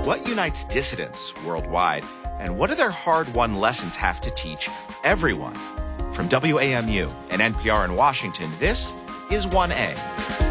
What unites dissidents worldwide, and what do their hard-won lessons have to teach everyone? From WAMU and NPR in Washington, this is 1A.